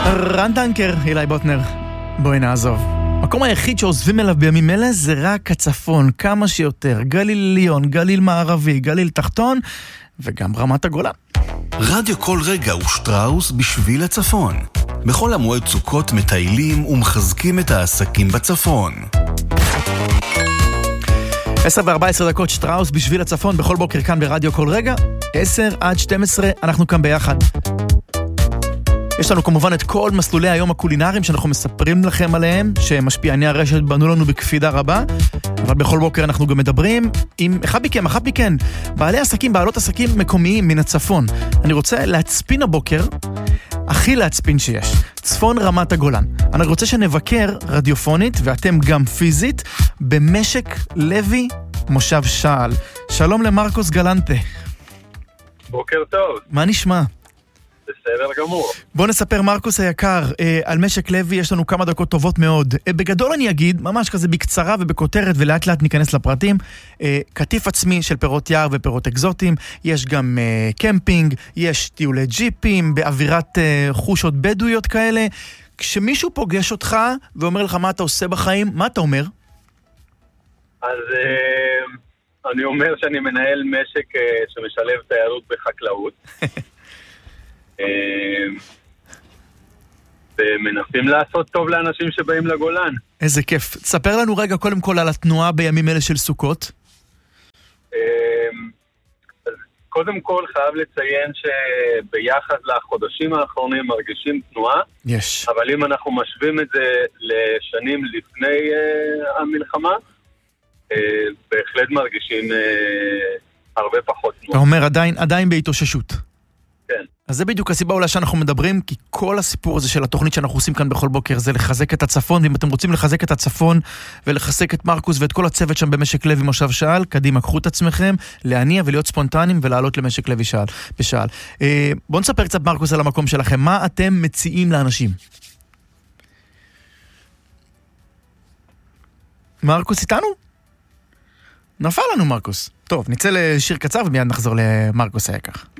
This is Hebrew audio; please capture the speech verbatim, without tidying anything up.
רן טנקר, אילי בוטנר, בואי נעזוב. המקום היחיד שעוזבים אליו בימים אלה זה רק הצפון, כמה שיותר. גליל עליון, גליל מערבי, גליל תחתון, וגם רמת הגולן. רדיו כל רגע ושטראוס בשביל הצפון. בכל המועד סוכות מטיילים ומחזקים את העסקים בצפון. עשר וארבע עשרה דקות שטראוס בשביל הצפון, בכל בוקר כאן ברדיו כל רגע. עשר עד שתים עשרה, אנחנו כאן ביחד. יש לנו כמובן את כל מסלולי היום הקולינריים שאנחנו מספרים לכם עליהם, שמשפיעני הרשת בנו לנו בקפידה רבה, אבל בכל בוקר אנחנו גם מדברים עם אחד מכם, אחת מכן, בעלי עסקים, בעלות עסקים מקומיים מן הצפון. אני רוצה להצפין הבוקר, הכי להצפין שיש, צפון רמת הגולן. אני רוצה שנבקר רדיופונית, ואתם גם פיזית, במשק לוי מושב שעל. שלום למרקוס גלנטה. בוקר טוב. מה נשמע? בסדר גמור. בוא נספר, מרקוס היקר, אה, על משק לוי יש לנו כמה דקות טובות מאוד. אה, בגדול אני אגיד, ממש כזה בקצרה ובכותרת, ולאט לאט ניכנס לפרטים, אה, כתיף עצמי של פירות יער ופירות אקזוטיים, יש גם אה, קמפינג, יש טיולי ג'יפים, באווירת אה, חושות בדואיות כאלה. כשמישהו פוגש אותך ואומר לך מה אתה עושה בחיים, מה אתה אומר? אז אה, אני אומר שאני מנהל משק אה, שמשלב תיירות בחקלאות. ומנסים לעשות טוב לאנשים שבאים לגולן. איזה כיף. תספר לנו רגע קודם כל על התנועה בימים אלה של סוכות. קודם כל חייב לציין שביחד לחודשים האחרונים מרגישים תנועה. יש. אבל אם אנחנו משווים את זה לשנים לפני המלחמה, בהחלט מרגישים הרבה פחות תנועה. אתה אומר עדיין, עדיין בהתאוששות. כן. אז זה בדיוק הסיבה אולי שאנחנו מדברים, כי כל הסיפור הזה של התוכנית שאנחנו עושים כאן בכל בוקר זה לחזק את הצפון, ואם אתם רוצים לחזק את הצפון ולחזק את מרקוס ואת כל הצוות שם במשק לוי מושב שעל, קדימה, קחו את עצמכם, להניע ולהיות ספונטניים ולעלות למשק לוי שעל, בשעל. אה, בואו נספר קצת מרקוס על המקום שלכם, מה אתם מציעים לאנשים? מרקוס איתנו? נפל לנו מרקוס. טוב, נצא לשיר קצר ומיד נחזור למרקוס היקר.